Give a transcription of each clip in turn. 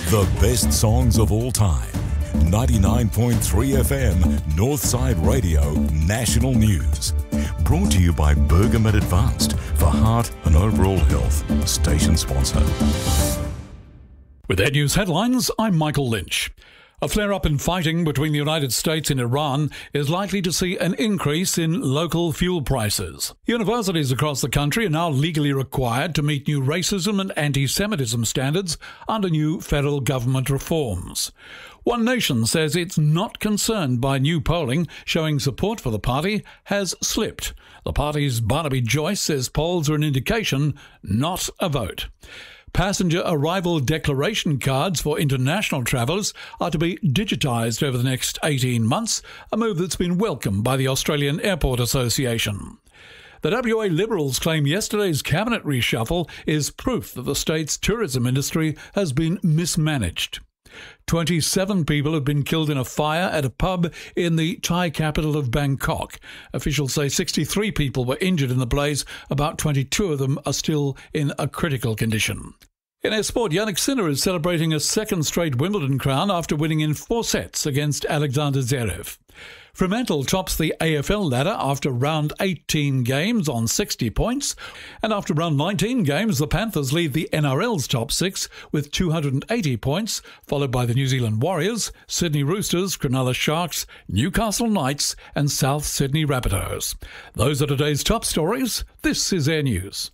The best songs of all time. 99.3 FM, Northside Radio, National News. Brought to you by Bergamet Advanced for heart and overall health. Station sponsor. With Ed News headlines, I'm Michael Lynch. A flare-up in fighting between the United States and Iran is likely to see an increase in local fuel prices. Universities across the country are now legally required to meet new racism and anti-Semitism standards under new federal government reforms. One Nation says it's not concerned by new polling showing support for the party has slipped. The party's Barnaby Joyce says polls are an indication, not a vote. Passenger arrival declaration cards for international travellers are to be digitised over the next 18 months, a move that's been welcomed by the Australian Airport Association. The WA Liberals claim yesterday's cabinet reshuffle is proof that the state's tourism industry has been mismanaged. 27 people have been killed in a fire at a pub in the Thai capital of Bangkok. Officials say 63 people were injured in the blaze. About 22 of them are still in a critical condition. In our sport, Jannik Sinner is celebrating a second straight Wimbledon crown after winning in 4 sets against Alexander Zverev. Fremantle tops the AFL ladder after round 18 games on 60 points. And after round 19 games, the Panthers lead the NRL's top 6 with 280 points, followed by the New Zealand Warriors, Sydney Roosters, Cronulla Sharks, Newcastle Knights and South Sydney Rabbitohs. Those are today's top stories. This is Air News.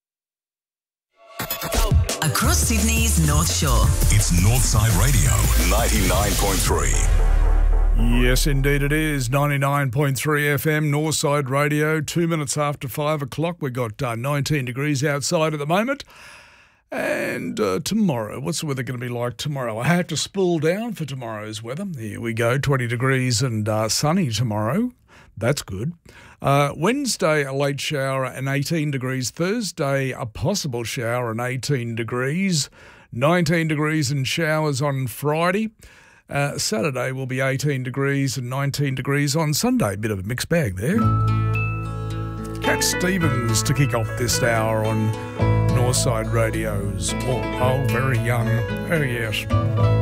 Across Sydney's North Shore. It's Northside Radio, 99.3. Yes, indeed it is. 99.3 FM, Northside Radio, 2 minutes after 5 o'clock. We've got 19 degrees outside at the moment. And tomorrow, what's the weather going to be like tomorrow? I have to spool down for tomorrow's weather. Here we go, 20 degrees and sunny tomorrow. That's good. Wednesday, a late shower and 18 degrees. Thursday, a possible shower and 18 degrees. 19 degrees and showers on Friday. Saturday will be 18 degrees and 19 degrees on Sunday. Bit of a mixed bag there. Cat Stevens to kick off this hour on Northside Radio's. Oh, very young. Oh, yes.